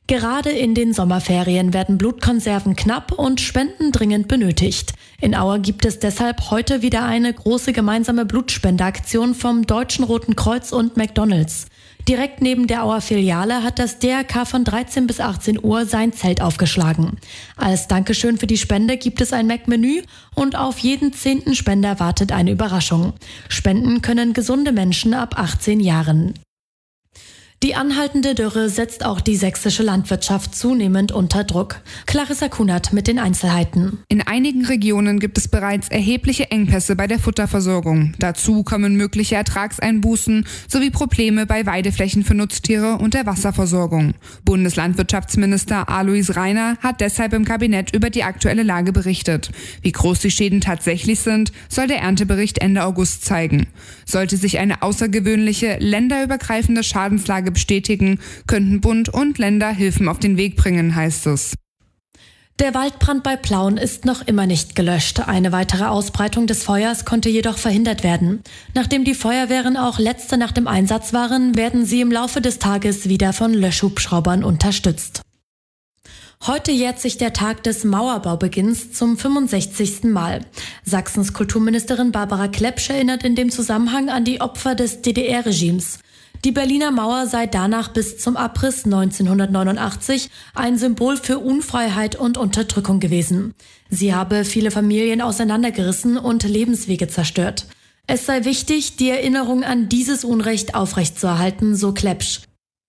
Gerade in den Sommerferien werden Blutkonserven knapp und Spenden dringend benötigt. In Aue gibt es deshalb heute wieder eine große gemeinsame Blutspendeaktion vom Deutschen Roten Kreuz und McDonald's. Direkt neben der Auer Filiale hat das DRK von 13 bis 18 Uhr sein Zelt aufgeschlagen. Als Dankeschön für die Spende gibt es ein Mac-Menü und auf jeden 10. Spender wartet eine Überraschung. Spenden können gesunde Menschen ab 18 Jahren. Die anhaltende Dürre setzt auch die sächsische Landwirtschaft zunehmend unter Druck. Clarissa Kunert mit den Einzelheiten. In einigen Regionen gibt es bereits erhebliche Engpässe bei der Futterversorgung. Dazu kommen mögliche Ertragseinbußen sowie Probleme bei Weideflächen für Nutztiere und der Wasserversorgung. Bundeslandwirtschaftsminister Alois Rainer hat deshalb im Kabinett über die aktuelle Lage berichtet. Wie groß die Schäden tatsächlich sind, soll der Erntebericht Ende August zeigen. Sollte sich eine außergewöhnliche, länderübergreifende Schadenslage bestätigen, könnten Bund und Länder Hilfen auf den Weg bringen, heißt es. Der Waldbrand bei Plauen ist noch immer nicht gelöscht. Eine weitere Ausbreitung des Feuers konnte jedoch verhindert werden. Nachdem die Feuerwehren auch letzte Nacht im Einsatz waren, werden sie im Laufe des Tages wieder von Löschhubschraubern unterstützt. Heute jährt sich der Tag des Mauerbaubeginns zum 65. Mal. Sachsens Kulturministerin Barbara Klepsch erinnert in dem Zusammenhang an die Opfer des DDR-Regimes. Die Berliner Mauer sei danach bis zum Abriss 1989 ein Symbol für Unfreiheit und Unterdrückung gewesen. Sie habe viele Familien auseinandergerissen und Lebenswege zerstört. Es sei wichtig, die Erinnerung an dieses Unrecht aufrechtzuerhalten, so Klepsch.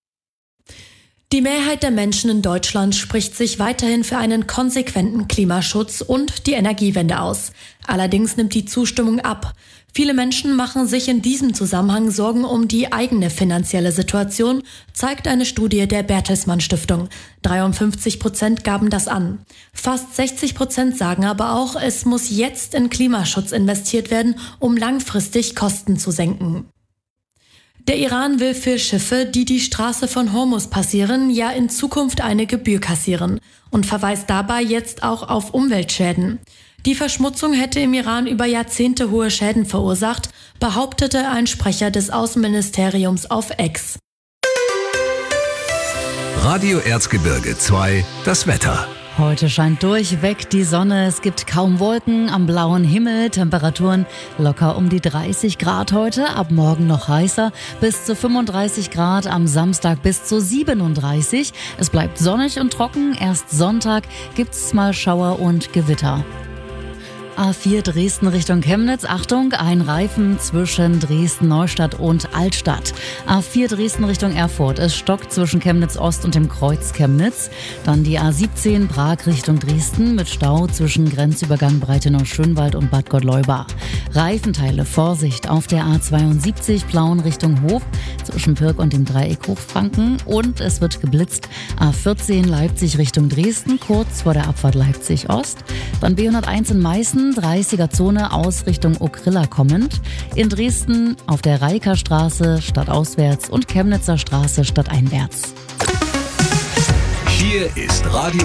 Die Mehrheit der Menschen in Deutschland spricht sich weiterhin für einen konsequenten Klimaschutz und die Energiewende aus. Allerdings nimmt die Zustimmung ab. Viele Menschen machen sich in diesem Zusammenhang Sorgen um die eigene finanzielle Situation, zeigt eine Studie der Bertelsmann Stiftung. 53% gaben das an. Fast 60% sagen aber auch, es muss jetzt in Klimaschutz investiert werden, um langfristig Kosten zu senken. Der Iran will für Schiffe, die die Straße von Hormuz passieren, ja in Zukunft eine Gebühr kassieren und verweist dabei jetzt auch auf Umweltschäden. Die Verschmutzung hätte im Iran über Jahrzehnte hohe Schäden verursacht, behauptete ein Sprecher des Außenministeriums auf X. Radio Erzgebirge 2, das Wetter. Heute scheint durchweg die Sonne, es gibt kaum Wolken am blauen Himmel, Temperaturen locker um die 30 Grad heute, ab morgen noch heißer, bis zu 35 Grad, am Samstag bis zu 37. Es bleibt sonnig und trocken, erst Sonntag gibt's mal Schauer und Gewitter. A4 Dresden Richtung Chemnitz, Achtung, ein Reifen zwischen Dresden-Neustadt und Altstadt. A4 Dresden Richtung Erfurt, es stockt zwischen Chemnitz Ost und dem Kreuz Chemnitz. Dann die A17 Prag Richtung Dresden mit Stau zwischen Grenzübergang Breitenau-Schönwald und Bad Gottleuba. Reifenteile, Vorsicht auf der A72 Plauen Richtung Hof zwischen Pirk und dem Dreieck Hochfranken und es wird geblitzt. A14 Leipzig Richtung Dresden, kurz vor der Abfahrt Leipzig Ost. Dann B101 in Meißen, 30er-Zone aus Richtung Okrilla kommend. In Dresden auf der Reikerstraße stadtauswärts und Chemnitzer Straße stadteinwärts. Hier ist Radio